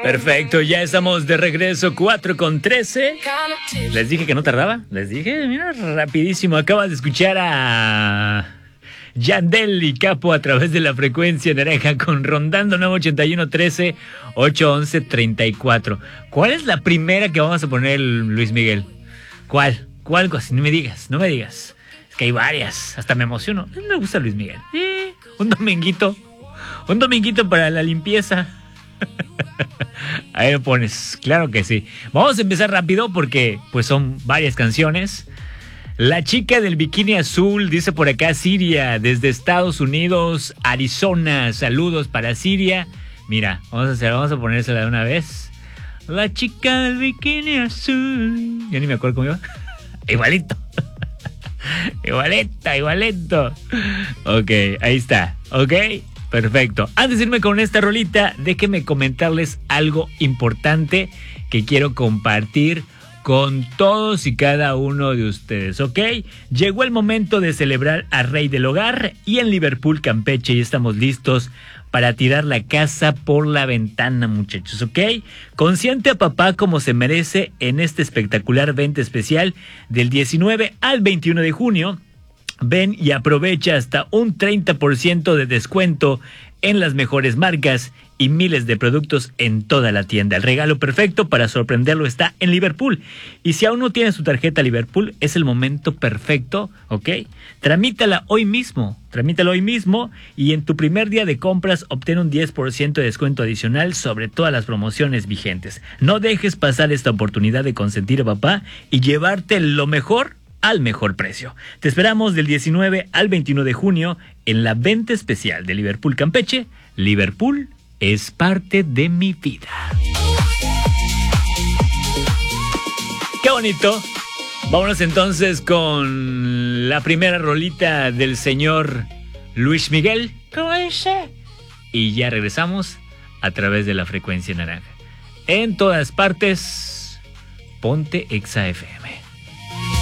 Perfecto, ya estamos de regreso, 4:13. Les dije que no tardaba. Les dije, mira, rapidísimo. Acabas de escuchar a Yandel y Capo a través de la frecuencia naranja con Rondando 981-13 811-34. ¿Cuál es la primera que vamos a poner, Luis Miguel? ¿Cuál? Cosa? No me digas. Es que hay varias. Hasta me emociono. Me gusta Luis Miguel. Un dominguito para la limpieza. Ahí lo pones, claro que sí. Vamos a empezar rápido porque pues son varias canciones. La chica del bikini azul, dice por acá Siria, desde Estados Unidos, Arizona. Saludos para Siria. Mira, vamos a ponérsela de una vez. La chica del bikini azul. Ya ni me acuerdo cómo iba. Igualito. Igualito. Ok, ahí está. Ok, perfecto. Antes de irme con esta rolita, déjenme comentarles algo importante que quiero compartir con todos y cada uno de ustedes, ¿ok? Llegó el momento de celebrar a Rey del Hogar y en Liverpool, Campeche, ya estamos listos para tirar la casa por la ventana, muchachos, ¿ok? Consiente a papá como se merece en este espectacular venta especial del 19 al 21 de junio. Ven y aprovecha hasta un 30% de descuento en las mejores marcas y miles de productos en toda la tienda. El regalo perfecto para sorprenderlo está en Liverpool. Y si aún no tienes tu tarjeta Liverpool, es el momento perfecto, ¿ok? Tramítalo hoy mismo y en tu primer día de compras obtén un 10% de descuento adicional sobre todas las promociones vigentes. No dejes pasar esta oportunidad de consentir a papá y llevarte lo mejor al mejor precio. Te esperamos del 19 al 21 de junio en la venta especial de Liverpool Campeche. Liverpool es parte de mi vida. ¡Qué bonito! Vámonos entonces con la primera rolita del señor Luis Miguel. ¿Cómo dice? Y ya regresamos a través de la frecuencia naranja. En todas partes, ponte Exa FM.